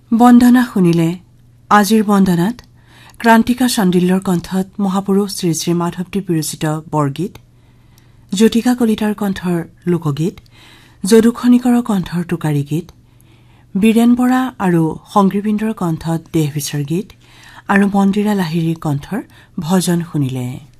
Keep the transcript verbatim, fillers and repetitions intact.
বন্দনা শুনিলে। আজিৰ বন্দনাত ক্ৰান্তিকা চান্দিল্যৰ কণ্ঠত মহাপুৰুষ শ্ৰী শ্ৰী মাধৱদেৱ বিৰচিত বৰগীত, জ্যোতিকা কলিতাৰ কণ্ঠৰ লোকগীত, যদু খনিকৰৰ কণ্ঠৰ টোকাৰী গীত, বীৰেন বৰা আৰু সংগীবৃন্দৰ কণ্ঠত দেহ বিচাৰ গীত আৰু মন্দিৰা লাহিৰীৰ কণ্ঠৰ ভজন শুনিলে।